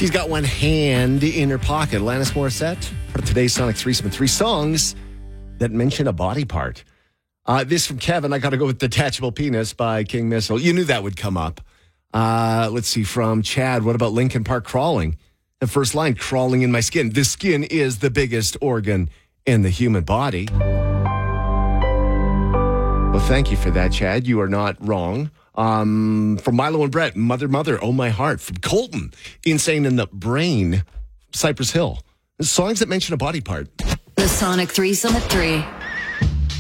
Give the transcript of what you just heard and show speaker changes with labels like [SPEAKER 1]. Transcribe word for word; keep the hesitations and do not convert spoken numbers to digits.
[SPEAKER 1] She's got one hand in her pocket. Alanis Morissette, part of today's Sonic Threesome. Three songs that mention a body part. Uh, this from Kevin. I got to go with Detachable Penis by King Missile. You knew that would come up. Uh, let's see, from Chad. What about Linkin Park Crawling? The first line, crawling in my skin. The skin is the biggest organ in the human body. Well, thank you for that, Chad. You are not wrong. Um, from Milo and Brett, Mother, Mother, Oh My Heart. From Colton, Insane in the Brain, Cypress Hill. Songs that mention a body part.
[SPEAKER 2] The Sonic Threesome at three.